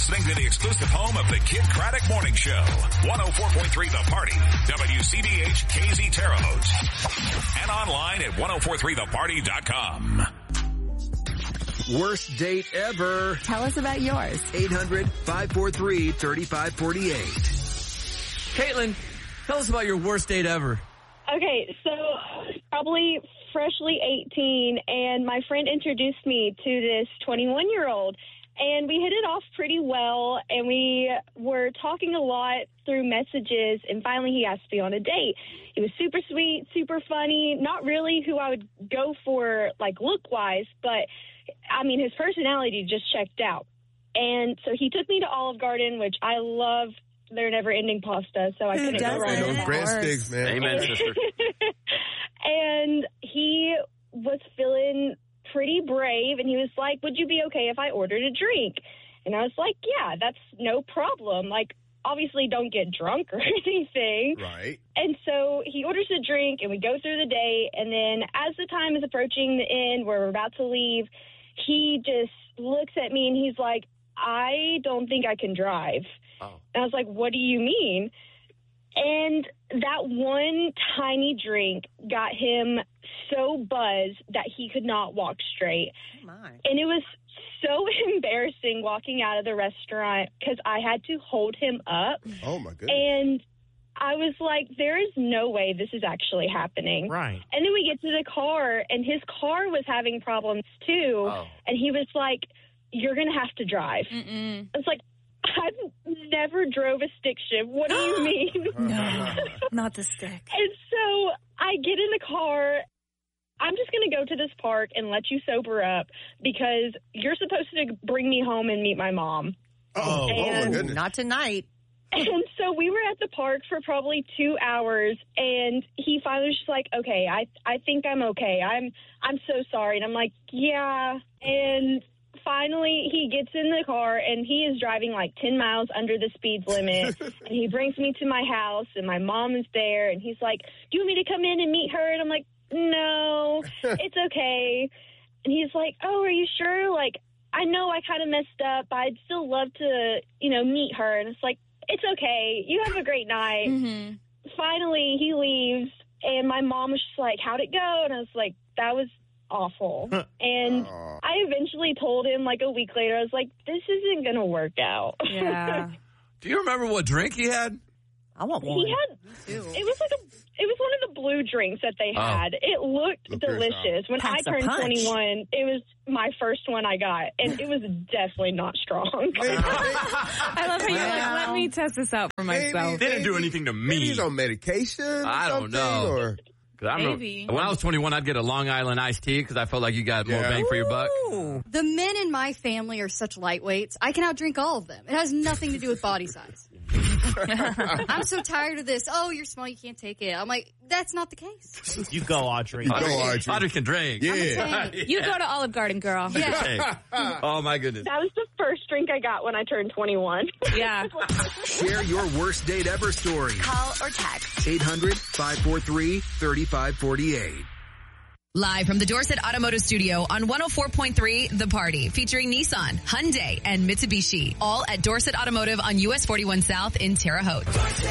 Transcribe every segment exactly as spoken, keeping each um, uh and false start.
listening to the exclusive home of the Kid Craddock Morning Show. one oh four point three The Party. W C B H K Z Terre Haute. And online at ten forty-three the party dot com. Worst date ever. Tell us about yours. eight hundred, five four three, three five four eight. Caitlin, tell us about your worst date ever. Okay, so probably freshly eighteen, and my friend introduced me to this twenty-one-year-old, and we hit it off pretty well, and we were talking a lot through messages, and finally he asked me on a date. He was super sweet, super funny, not really who I would go for, like, look-wise, but, I mean, his personality just checked out. And so he took me to Olive Garden, which I love their never-ending pasta, so I couldn't go wrong. Those breadsticks, man. Amen, sister. And he was feeling pretty brave, and he was like, would you be okay if I ordered a drink? And I was like, yeah, that's no problem. Like, obviously don't get drunk or anything. Right. And so he orders a drink, and we go through the day, and then as the time is approaching the end where we're about to leave, he just looks at me, and he's like, I don't think I can drive. Oh. And I was like, what do you mean? And that one tiny drink got him so buzzed that he could not walk straight. Oh my. And it was so embarrassing walking out of the restaurant because I had to hold him up. Oh, my goodness. And I was like, there is no way this is actually happening. Right. And then we get to the car, and his car was having problems too. Oh. And he was like, you're going to have to drive. Mm-mm. I was like, I've never drove a stick shift. What do you mean? No, not the stick. And so I get in the car. I'm just going to go to this park and let you sober up because you're supposed to bring me home and meet my mom. Oh, oh my goodness. Not tonight. And so we were at the park for probably two hours, and he finally was just like, okay, I I think I'm okay. I'm I'm so sorry. And I'm like, yeah. And finally, he gets in the car, and he is driving like ten miles under the speed limit, and he brings me to my house, and my mom is there, and he's like, do you want me to come in and meet her? And I'm like, no, it's okay. And he's like, oh, are you sure? Like, I know I kind of messed up, but I'd still love to, you know, meet her. And it's like, it's okay. You have a great night. Mm-hmm. Finally, he leaves, and my mom was just like, how'd it go? And I was like, that was awful. And Aww. I eventually told him, like, a week later, I was like, this isn't going to work out. Yeah. Do you remember what drink he had? I want one. He had, it was like a, it was one of the blue drinks that they Oh. had. It looked Look yourself. delicious. When Packs a I turned punch. twenty-one, it was my first one I got, and it was definitely not strong. Hey, hey, I love how you're like, let me test this out for myself. They didn't do anything to me. Maybe he's on medication or I don't something, know. Or... 'Cause I remember Maybe. when I was twenty-one, I'd get a Long Island iced tea because I felt like you got more Yeah. bang for your buck. Ooh. The men in my family are such lightweights. I can outdrink all of them. It has nothing to do with body size. I'm so tired of this. Oh, you're small, you can't take it. I'm like, that's not the case. You go, Audrey. Go, Audrey. Audrey can drink. Yeah. I'm a You go to Olive Garden, girl. Yeah. Hey. Oh, my goodness. That was the first drink I got when I turned twenty-one. Yeah. Share your worst date ever story. Call or text. eight hundred, five four three, three five four eight. Live from the Dorset Automotive Studio on one oh four point three The Party, featuring Nissan, Hyundai, and Mitsubishi, all at Dorset Automotive on U S forty-one South in Terre Haute.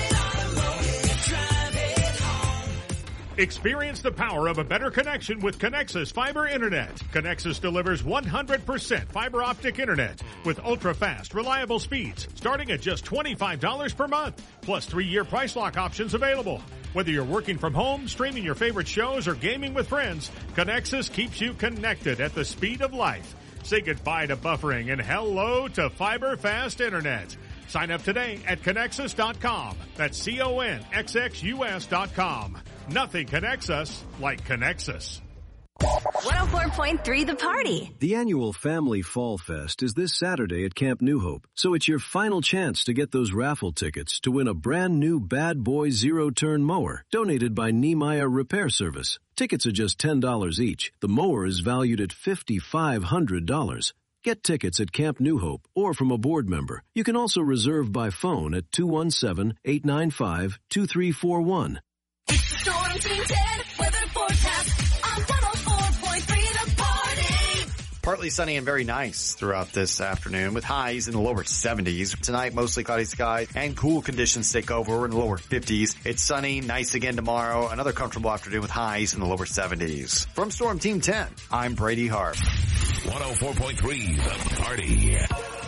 Experience the power of a better connection with Connexus Fiber Internet. Connexus delivers one hundred percent fiber optic internet with ultra-fast, reliable speeds starting at just twenty-five dollars per month, plus three-year price lock options available. Whether you're working from home, streaming your favorite shows, or gaming with friends, Connexus keeps you connected at the speed of life. Say goodbye to buffering and hello to fiber fast internet. Sign up today at Connexus dot com. That's C O N X X U S dot com. Nothing connects us like Connexus. one oh four point three The Party. The annual Family Fall Fest is this Saturday at Camp New Hope, so it's your final chance to get those raffle tickets to win a brand new Bad Boy zero-turn mower donated by Nehemiah Repair Service. Tickets are just ten dollars each. The mower is valued at five thousand five hundred dollars. Get tickets at Camp New Hope or from a board member. You can also reserve by phone at two one seven, eight nine five, two three four one. It's the Storm Team ten weather forecast on one oh four point three The Party. Partly sunny and very nice throughout this afternoon with highs in the lower seventies. Tonight, mostly cloudy skies and cool conditions take over in the lower fifties. It's sunny, nice again tomorrow. Another comfortable afternoon with highs in the lower seventies. From Storm Team ten, I'm Brady Harp. one oh four point three The Party.